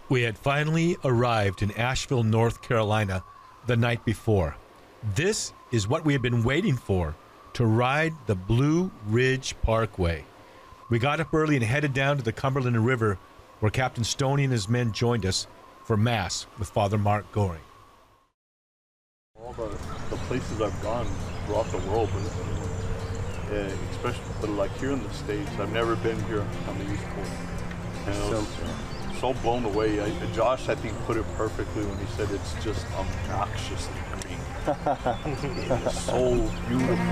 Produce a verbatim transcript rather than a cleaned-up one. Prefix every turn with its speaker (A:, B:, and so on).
A: We had finally arrived in Asheville, North Carolina the night before. This is what we had been waiting for, to ride the Blue Ridge Parkway. We got up early and headed down to the Cumberland River, where Captain Stoney and his men joined us for Mass with Father Mark Goring.
B: All the, the places I've gone throughout the world, but, uh, especially but like here in the States, I've never been here on the East Coast. And I was so blown away. I, Josh, I think, put it perfectly when he said it's just obnoxiously green. It's so beautiful.